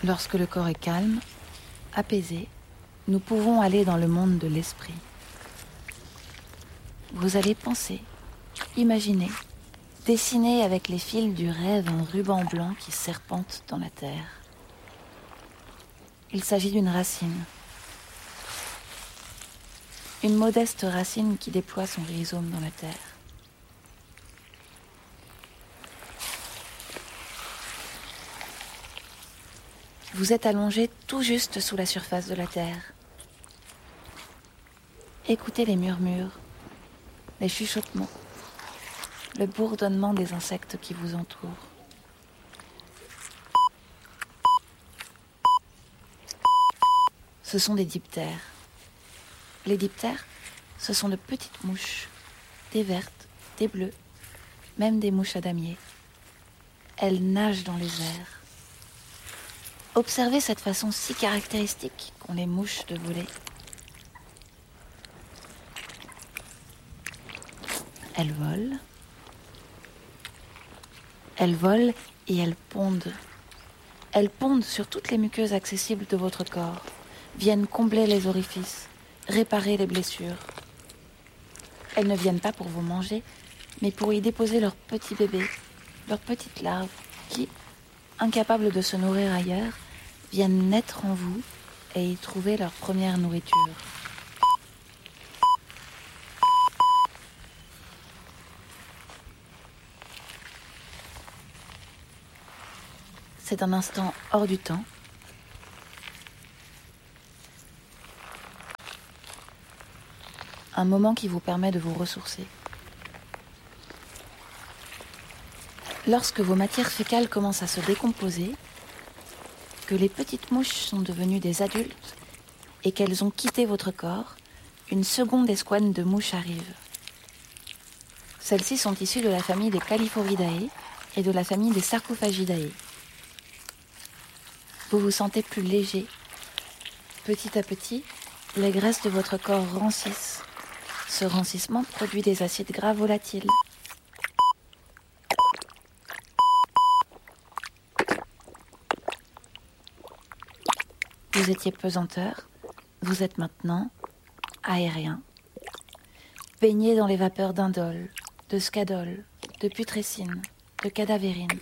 Lorsque le corps est calme, apaisé, nous pouvons aller dans le monde de l'esprit. Vous allez penser, imaginer, dessiner avec les fils du rêve un ruban blanc qui serpente dans la terre. Il s'agit d'une racine. Une modeste racine qui déploie son rhizome dans la terre. Vous êtes allongé tout juste sous la surface de la terre. Écoutez les murmures, les chuchotements, le bourdonnement des insectes qui vous entourent. Ce sont des diptères. Les diptères, ce sont de petites mouches, des vertes, des bleues, même des mouches à damier. Elles nagent dans les airs. Observez cette façon si caractéristique qu'ont les mouches de voler. Elles volent. Elles volent et elles pondent. Elles pondent sur toutes les muqueuses accessibles de votre corps, viennent combler les orifices, réparer les blessures. Elles ne viennent pas pour vous manger, mais pour y déposer leurs petits bébés, leurs petites larves, qui, incapables de se nourrir ailleurs, viennent naître en vous et y trouver leur première nourriture. C'est un instant hors du temps. Un moment qui vous permet de vous ressourcer. Lorsque vos matières fécales commencent à se décomposer, que les petites mouches sont devenues des adultes et qu'elles ont quitté votre corps, une seconde escouade de mouches arrive. Celles-ci sont issues de la famille des Calliphoridae et de la famille des Sarcophagidae. Vous vous sentez plus léger. Petit à petit, les graisses de votre corps rancissent. Ce rancissement produit des acides gras volatiles. Vous étiez pesanteur, vous êtes maintenant aérien. Baigné dans les vapeurs d'indole, de scadole, de putrécine, de cadavérine.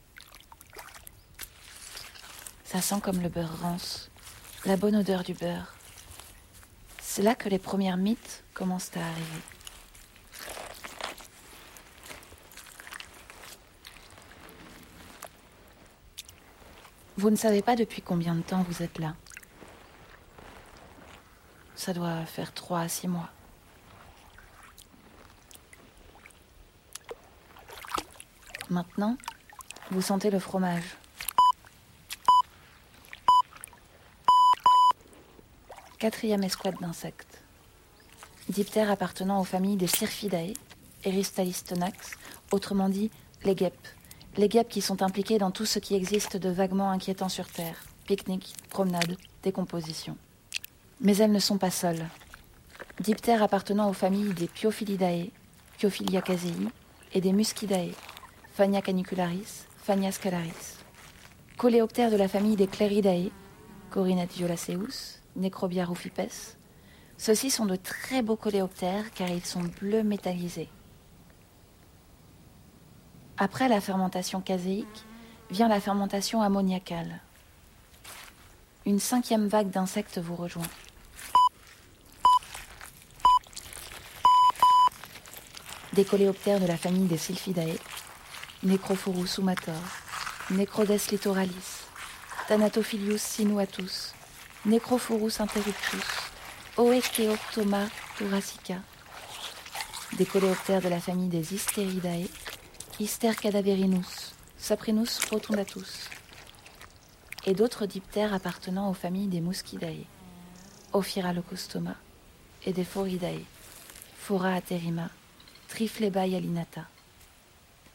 Ça sent comme le beurre rance, la bonne odeur du beurre. C'est là que les premières mythes commencent à arriver. Vous ne savez pas depuis combien de temps vous êtes là. Ça doit faire 3 à 6 mois. Maintenant, vous sentez le fromage. Quatrième escouade d'insectes. Diptères appartenant aux familles des Syrphidae, Eristalistonax, autrement dit les guêpes. Les guêpes qui sont impliquées dans tout ce qui existe de vaguement inquiétant sur Terre. Pique-nique, promenade, décomposition. Mais elles ne sont pas seules. Diptères appartenant aux familles des Piophilidae, Piophilia casei, et des Muscidae, Phania canicularis, Phania scalaris. Coléoptères de la famille des Cleridae, Corynet violaceus, Necrobia rufipes. Ceux-ci sont de très beaux coléoptères car ils sont bleus métallisés. Après la fermentation caséique, vient la fermentation ammoniacale. Une 5e vague d'insectes vous rejoint. Des coléoptères de la famille des Sylphidae, Necrophorus sumator, Necrodes littoralis, Thanatophilius sinuatus, Necrophorus interruptus, Oecheoptoma thoracica. Des coléoptères de la famille des Hysteridae, Hyster cadaverinus, Saprinus rotundatus. Et d'autres diptères appartenant aux familles des Muscidae, Ophira leucostoma, et des Phoridae, Phora aterrima, Trifleba hyalinata.